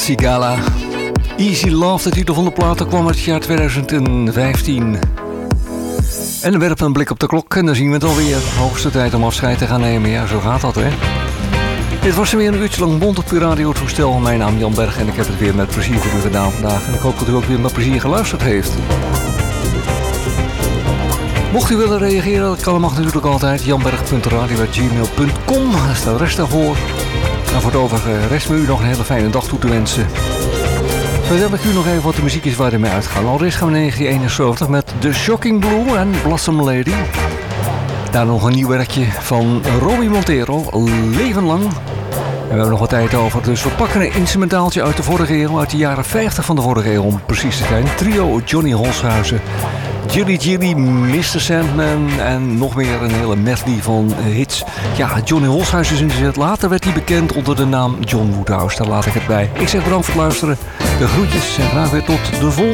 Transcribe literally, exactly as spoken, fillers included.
Sigala. Easy Love, de titel van de plaat, kwam uit het jaar tweeduizend vijftien. En dan werpen een blik op de klok en dan zien we het alweer. Hoogste tijd om afscheid te gaan nemen. Ja, zo gaat dat, hè. Dit was weer een uurtje lang bond op uw radiotoestel. Mijn naam Jan Berg en ik heb het weer met plezier voor u gedaan vandaag. En ik hoop dat u ook weer met plezier geluisterd heeft. Mocht u willen reageren, dat kan mag natuurlijk altijd. janberg punt radio apenstaartje gmail punt com. Daar staat de rest daarvoor. En voor het overige rest me u nog een hele fijne dag toe te wensen. Vertel ik u nog even wat de muziek is waar we mee uitgaan. Allereerst gaan we naar negentien eenenzeventig met The Shocking Blue en Blossom Lady. Daar nog een nieuw werkje van Robbie Montero, Leven Lang. En we hebben nog wat tijd over, dus we pakken een instrumentaaltje uit de vorige eeuw, uit de jaren vijftig van de vorige eeuw om precies te zijn. Trio Johnny Holshuizen, Jilly Jilly, mister Sandman en nog meer een hele medley van hits. Ja, Johnny Holshuizen is ingezet. Later werd hij bekend onder de naam John Woodhouse. Daar laat ik het bij. Ik zeg bedankt voor het luisteren. De groetjes en graag weer tot de volgende.